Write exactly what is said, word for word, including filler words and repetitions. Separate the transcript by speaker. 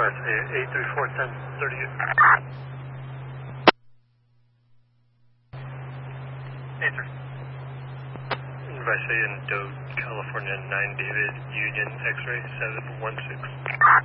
Speaker 1: West, eight three four ten thirty-eight. eight three. Vice in Dode, California, nine David, Union, X-ray, seven one six.